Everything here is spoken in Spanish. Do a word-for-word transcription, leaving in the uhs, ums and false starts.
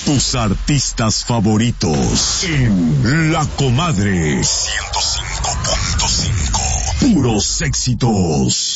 tus artistas favoritos en La Comadre ciento cinco punto cinco. Puros éxitos.